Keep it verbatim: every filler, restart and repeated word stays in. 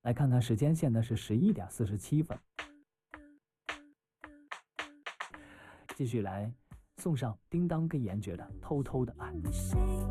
来看看时间，现在是十一点四十七分。继续来送上叮当跟严爵的《偷偷的爱》。